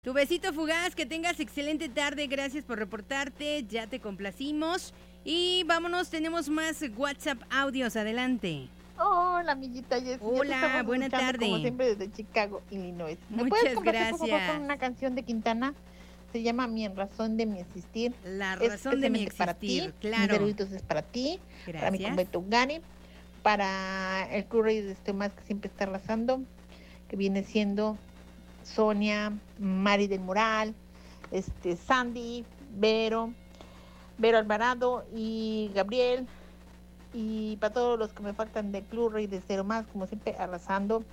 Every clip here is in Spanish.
Tu besito fugaz, que tengas excelente tarde, gracias por reportarte, ya te complacimos. Y vámonos, tenemos más WhatsApp audios, adelante. Hola, amiguita Jessy. Hola, buena tarde. Como siempre, desde Chicago, Illinois. ¿Me Muchas puedes complacer, gracias. por favor, con una canción de Quintana? Se llama Mi razón de mi existir. La razón de mi existir, para ti. claro. Mis saluditos es para ti, gracias. Para mi completo Gani, para el Club Rey de este más que siempre está arrasando, que viene siendo Sonia, Mari del Moral, Sandy, Vero Alvarado y Gabriel, y para todos los que me faltan del Club Rey de Cero Más, como siempre, arrasando.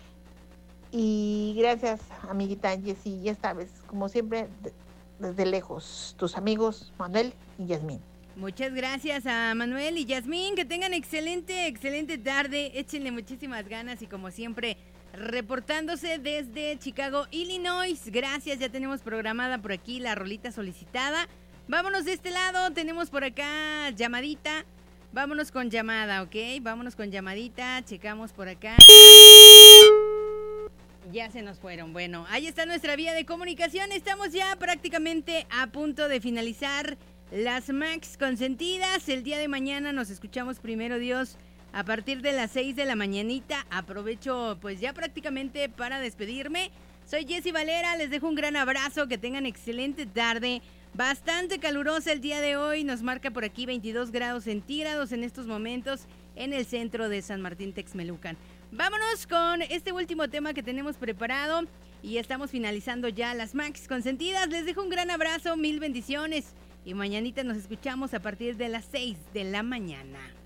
Y gracias, amiguita Jessy, ya sabes, como siempre, desde lejos, tus amigos Manuel y Yasmín. Muchas gracias a Manuel y Yasmín, que tengan excelente tarde, échenle muchísimas ganas y como siempre, reportándose desde Chicago, Illinois. Gracias, ya tenemos programada por aquí la rolita solicitada. Vámonos de este lado, tenemos por acá llamadita. Vámonos con llamada, ¿ok? Vámonos con llamadita, checamos por acá. Ya se nos fueron. Bueno, ahí está nuestra vía de comunicación. Estamos ya prácticamente a punto de finalizar las Max consentidas. El día de mañana nos escuchamos, primero Dios, a partir de las 6 de la mañanita. Aprovecho pues ya prácticamente para despedirme. Soy Jessy Valera, les dejo un gran abrazo, que tengan excelente tarde. Bastante calurosa el día de hoy, nos marca por aquí 22 grados centígrados en estos momentos en el centro de San Martín Texmelucan. Vámonos con este último tema que tenemos preparado y estamos finalizando ya las Max consentidas. Les dejo un gran abrazo, mil bendiciones y mañanita nos escuchamos a partir de las 6 de la mañana.